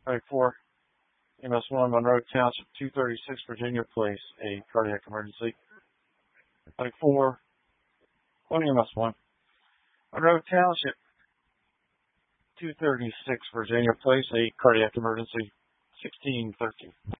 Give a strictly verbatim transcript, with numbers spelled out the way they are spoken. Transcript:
Code four, E M S one, Monroe Township, two thirty-six, Virginia Place, a cardiac emergency. Code four, one E M S one, Monroe Township, two thirty-six, Virginia Place, a cardiac emergency, sixteen thirteen.